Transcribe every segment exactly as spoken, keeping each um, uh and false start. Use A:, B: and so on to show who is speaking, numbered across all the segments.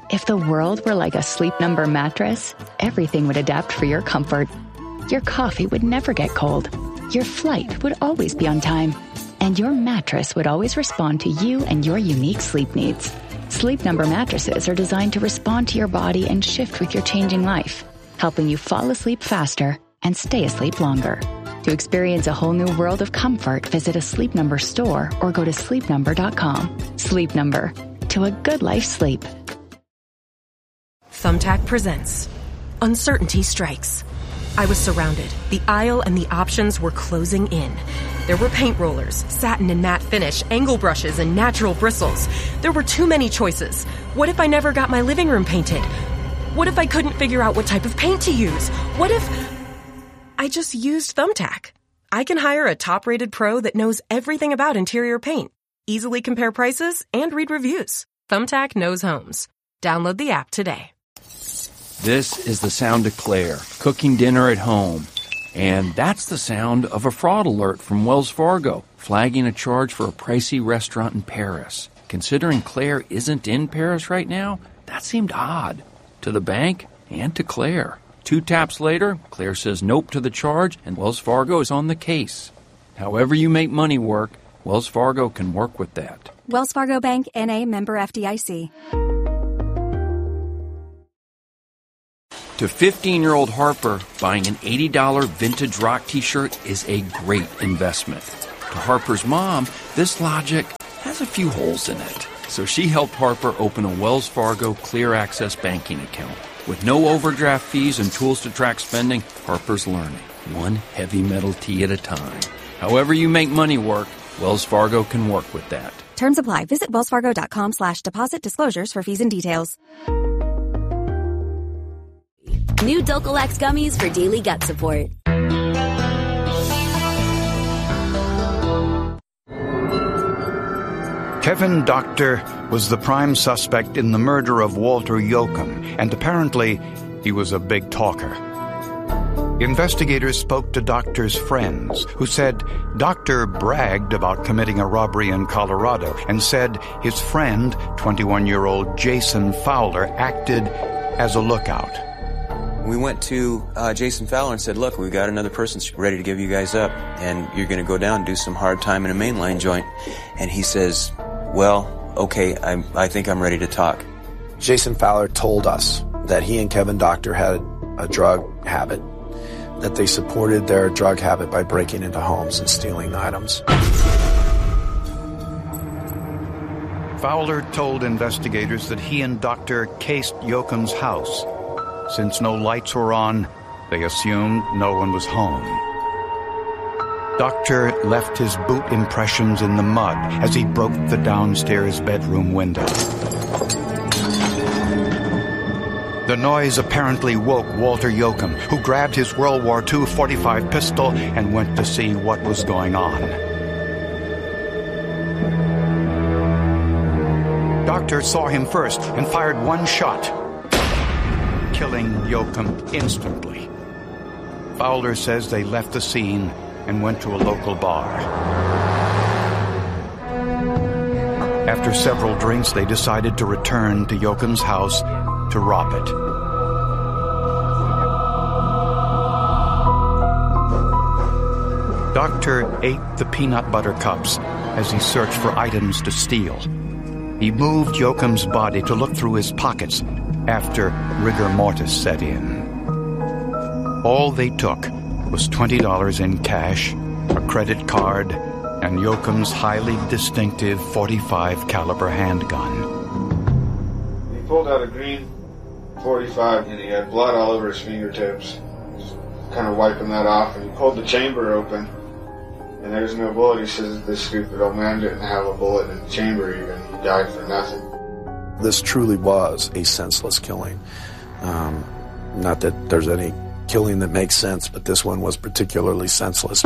A: If the world were like a Sleep Number mattress, everything would adapt for your comfort. Your coffee would never get cold. Your flight would always be on time. And your mattress would always respond to you and your unique sleep needs. Sleep Number mattresses are designed to respond to your body and shift with your changing life, helping you fall asleep faster and stay asleep longer. To experience a whole new world of comfort, visit a Sleep Number store or go to sleep number dot com. Sleep Number. To a good life sleep.
B: Thumbtack presents Uncertainty Strikes. I was surrounded. The aisle and the options were closing in. There were paint rollers, satin and matte finish, angle brushes, and natural bristles. There were too many choices. What if I never got my living room painted? What if I couldn't figure out what type of paint to use? What if I just used Thumbtack? I can hire a top-rated pro that knows everything about interior paint, easily compare prices, and read reviews. Thumbtack knows homes. Download the app today.
C: This is the sound of Claire, cooking dinner at home. And that's the sound of a fraud alert from Wells Fargo, flagging a charge for a pricey restaurant in Paris. Considering Claire isn't in Paris right now, that seemed odd. To the bank and to Claire. Two taps later, Claire says nope to the charge, and Wells Fargo is on the case. However you make money work, Wells Fargo can work with that.
D: Wells Fargo Bank, N A, member F D I C.
C: To fifteen-year-old Harper, buying an eighty dollars vintage rock t-shirt is a great investment. To Harper's mom, this logic has a few holes in it. So she helped Harper open a Wells Fargo Clear Access banking account. With no overdraft fees and tools to track spending, Harper's learning, one heavy metal tee at a time. However you make money work, Wells Fargo can work with that.
D: Terms apply. Visit wellsfargo.com slash deposit disclosures for fees and details.
E: New Dulcolax gummies for daily gut support.
F: Kevin Doctor was the prime suspect in the murder of Walter Yoakum, and apparently he was a big talker. Investigators spoke to Doctor's friends, who said Doctor bragged about committing a robbery in Colorado and said his friend, twenty-one-year-old Jason Fowler, acted as a lookout.
G: We went to uh, Jason Fowler and said, look, we've got another person ready to give you guys up, and you're going to go down and do some hard time in a mainline joint. And he says, well, okay, I, I think I'm ready to talk.
H: Jason Fowler told us that he and Kevin Doctor had a drug habit, that they supported their drug habit by breaking into homes and stealing items.
F: Fowler told investigators that he and Doctor cased Yoakum's house. Since no lights were on, they assumed no one was home. Doctor left his boot impressions in the mud as he broke the downstairs bedroom window. The noise apparently woke Walter Yoakum, who grabbed his World War Two forty-five pistol and went to see what was going on. Doctor saw him first and fired one shot, killing Yoakum instantly. Fowler says they left the scene and went to a local bar. After several drinks, they decided to return to Yoakum's house to rob it. Doctor ate the peanut butter cups as he searched for items to steal. He moved Yoakum's body to look through his pockets after rigor mortis set in. All they took was twenty dollars in cash, a credit card, and Yoakum's highly distinctive forty-five caliber handgun.
I: He pulled out a green forty-five and he had blood all over his fingertips. Just kind of wiping that off, and he pulled the chamber open and there's no bullet. He says this stupid old man didn't have a bullet in the chamber even. He died for nothing.
H: This truly was a senseless killing. Um, not that there's any killing that makes sense, but this one was particularly senseless.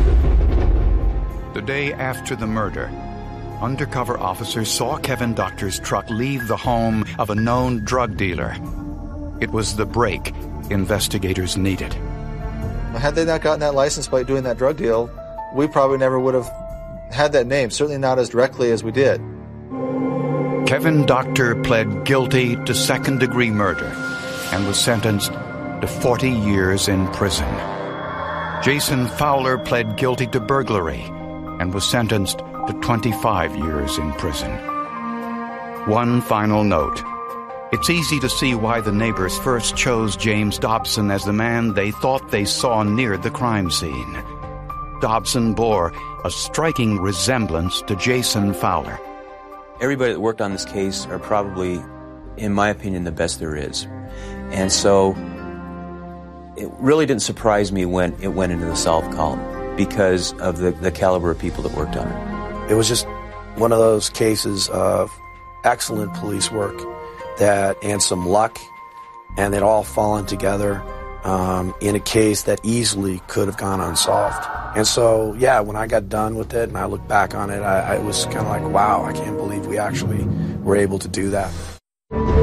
F: The day after the murder, undercover officers saw Kevin Doctor's truck leave the home of a known drug dealer. It was the break investigators needed.
J: Had they not gotten that license plate doing that drug deal, we probably never would have had that name, certainly not as directly as we did.
F: Kevin Doctor pled guilty to second-degree murder and was sentenced to forty years in prison. Jason Fowler pled guilty to burglary and was sentenced to twenty-five years in prison. One final note. It's easy to see why the neighbors first chose James Dobson as the man they thought they saw near the crime scene. Dobson bore a striking resemblance to Jason Fowler.
G: Everybody that worked on this case are probably, in my opinion, the best there is. And so it really didn't surprise me when it went into the solved column because of the, the caliber of people that worked on it.
H: It was just one of those cases of excellent police work that and some luck, and it all fallen together um, in a case that easily could have gone unsolved. And so, yeah, when I got done with it and I looked back on it, I, I was kind of like, wow, I can't believe we actually were able to do that.